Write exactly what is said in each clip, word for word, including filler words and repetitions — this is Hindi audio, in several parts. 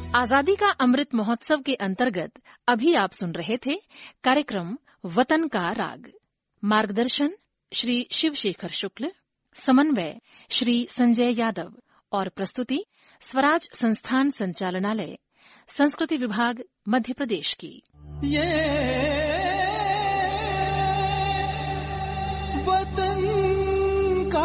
आजादी का अमृत महोत्सव के अंतर्गत अभी आप सुन रहे थे कार्यक्रम वतन का राग। मार्गदर्शन श्री शिवशेखर शुक्ल, समन्वय श्री संजय यादव और प्रस्तुति स्वराज संस्थान संचालनालय, संस्कृति विभाग, मध्य प्रदेश की। ये वतन का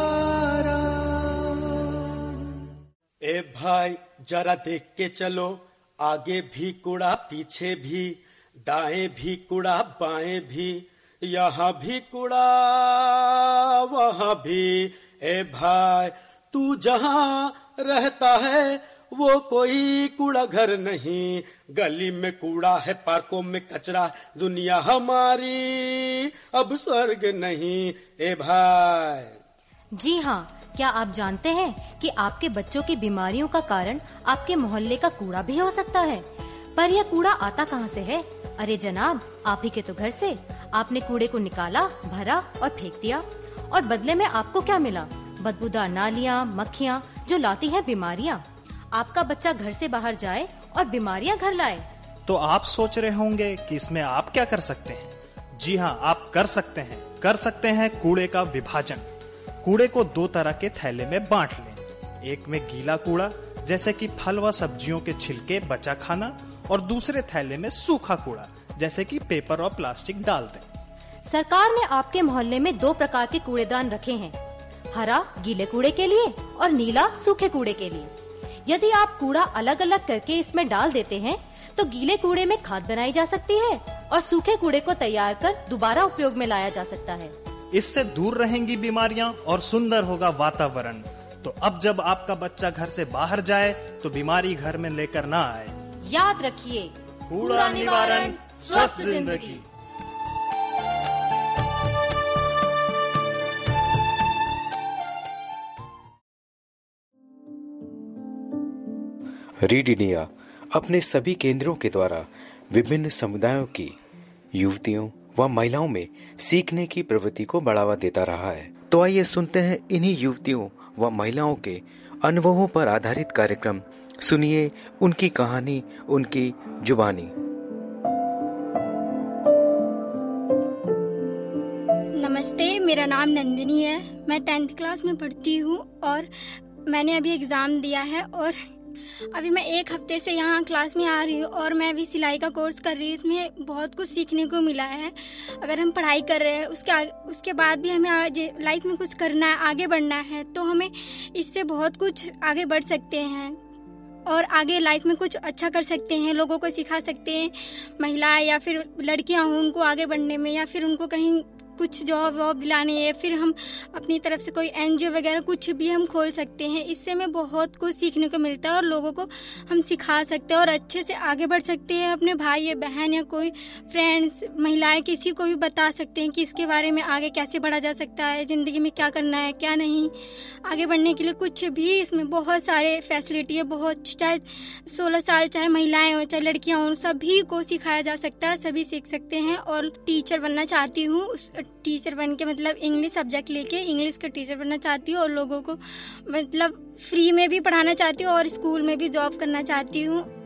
राग। ए भाई जरा देख के चलो, आगे भी कूड़ा पीछे भी, दाएं भी कूड़ा बाएं भी, यहाँ भी कूड़ा वहाँ भी। ए भाई तू जहाँ रहता है वो कोई कूड़ा घर नहीं, गली में कूड़ा है, पार्कों में कचरा, दुनिया हमारी अब स्वर्ग नहीं। ए भाई जी हाँ, क्या आप जानते हैं कि आपके बच्चों की बीमारियों का कारण आपके मोहल्ले का कूड़ा भी हो सकता है? पर यह कूड़ा आता कहाँ से है? अरे जनाब, आप ही के तो घर से। आपने कूड़े को निकाला, भरा और फेंक दिया, और बदले में आपको क्या मिला? बदबूदार नालियाँ, मक्खियाँ जो लाती है बीमारियाँ। आपका बच्चा घर से बाहर जाए और बीमारियाँ घर लाए। तो आप सोच रहे होंगे कि इसमें आप क्या कर सकते हैं? जी हाँ, आप कर सकते हैं कर सकते हैं कूड़े का विभाजन। कूड़े को दो तरह के थैले में बांट लें। एक में गीला कूड़ा जैसे कि फल व सब्जियों के छिलके, बचा खाना, और दूसरे थैले में सूखा कूड़ा जैसे कि पेपर और प्लास्टिक डाल दें। सरकार ने आपके मोहल्ले में दो प्रकार के कूड़ेदान रखे हैं, हरा गीले कूड़े के लिए और नीला सूखे कूड़े के लिए। यदि आप कूड़ा अलग अलग करके इसमें डाल देते हैं तो गीले कूड़े में खाद बनाई जा सकती है और सूखे कूड़े को तैयार कर दोबारा उपयोग में लाया जा सकता है। इससे दूर रहेंगी बीमारियां और सुंदर होगा वातावरण। तो अब जब आपका बच्चा घर से बाहर जाए तो बीमारी घर में लेकर ना आए। याद रखिए, कूड़ा निवारण स्वस्थ जिंदगी। रीड इंडिया अपने सभी केंद्रों के द्वारा विभिन्न समुदायों की युवतियों व महिलाओं में सीखने की प्रवृत्ति को बढ़ावा देता रहा है। तो आइए सुनते हैं इन्हीं युवतियों व महिलाओं के अनुभवों पर आधारित कार्यक्रम। सुनिए उनकी कहानी, उनकी जुबानी। नमस्ते, मेरा नाम नंदिनी है। मैं टेंथ क्लास में पढ़ती हूँ और मैंने अभी एग्ज़ाम दिया है और अभी मैं एक हफ्ते से यहाँ क्लास में आ रही हूँ और मैं अभी सिलाई का कोर्स कर रही हूँ। इसमें बहुत कुछ सीखने को मिला है। अगर हम पढ़ाई कर रहे हैं उसके उसके बाद भी हमें आगे लाइफ में कुछ करना है, आगे बढ़ना है, तो हमें इससे बहुत कुछ आगे बढ़ सकते हैं और आगे लाइफ में कुछ अच्छा कर सकते हैं, लोगों को सिखा सकते हैं। महिलाएं या फिर लड़कियां हों, उनको आगे बढ़ने में या फिर उनको कहीं कुछ जॉब वॉब दिलानी है, फिर हम अपनी तरफ से कोई एनजीओ वगैरह कुछ भी हम खोल सकते हैं। इससे हमें बहुत कुछ सीखने को मिलता है और लोगों को हम सिखा सकते हैं और अच्छे से आगे बढ़ सकते हैं। अपने भाई या बहन या कोई फ्रेंड्स, महिलाएं, किसी को भी बता सकते हैं कि इसके बारे में आगे कैसे बढ़ा जा सकता है, ज़िंदगी में क्या करना है क्या नहीं। आगे बढ़ने के लिए कुछ भी इसमें बहुत सारे फैसिलिटी है। बहुत, चाहे सोलह साल चाहे महिलाएँ हों चाहे लड़कियाँ हों, सभी को सिखाया जा सकता है, सभी सीख सकते हैं। और टीचर बनना चाहती हूँ, टीचर बन के मतलब इंग्लिश सब्जेक्ट लेके इंग्लिश का टीचर बनना चाहती हूँ और लोगों को मतलब फ्री में भी पढ़ाना चाहती हूँ और स्कूल में भी जॉब करना चाहती हूँ।